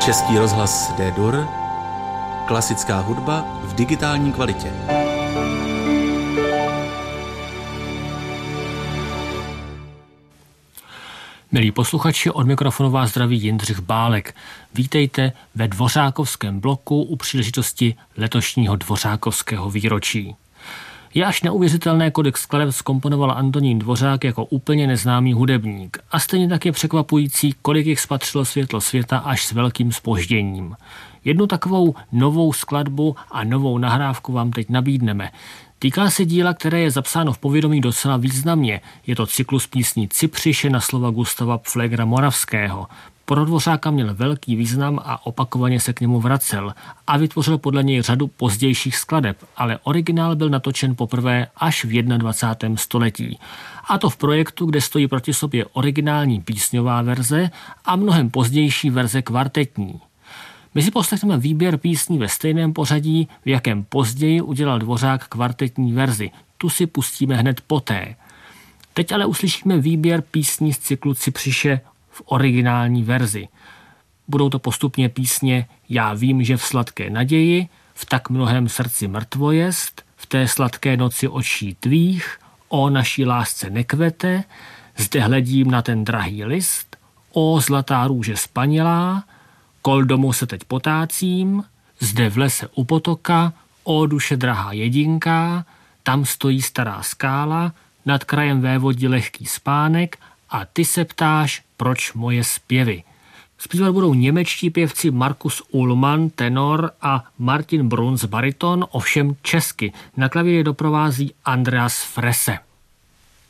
Český rozhlas D-Dur, klasická hudba v digitální kvalitě. Milí posluchači, od mikrofonu vás zdraví Jindřich Bálek. Vítejte ve Dvořákovském bloku u příležitosti letošního Dvořákovského výročí. Je až neuvěřitelné, kolik skladeb zkomponoval Antonín Dvořák jako úplně neznámý hudebník. A stejně tak je překvapující, kolik jich spatřilo světlo světa až s velkým zpožděním. Jednu takovou novou skladbu a novou nahrávku vám teď nabídneme. Týká se díla, které je zapsáno v povědomí docela významně. Je to cyklus písní Cypřiše na slova Gustava Pflegera Moravského. Pro Dvořáka měl velký význam a opakovaně se k němu vracel a vytvořil podle něj řadu pozdějších skladeb, ale originál byl natočen poprvé až v 21. století. A to v projektu, kde stojí proti sobě originální písňová verze a mnohem pozdější verze kvartetní. My si poslechneme výběr písní ve stejném pořadí, v jakém později udělal Dvořák kvartetní verzi. Tu si pustíme hned poté. Teď ale uslyšíme výběr písní z cyklu Cypřiše v originální verzi. Budou to postupně písně Já vím, že v sladké naději, v tak mnohém srdci mrtvo jest, v té sladké noci očí tvých, o naší lásce nekvete, zde hledím na ten drahý list, o zlatá růže spanělá, kol domů se teď potácím, zde v lese u potoka, o duše drahá jedinká, tam stojí stará skála, nad krajem vévodí lehký spánek a ty se ptáš, proč moje zpěvy. Zpívat budou němečtí pěvci Markus Ullmann, tenor, a Martin Bruns, bariton, ovšem česky. Na klavír doprovází Andreas Fresse.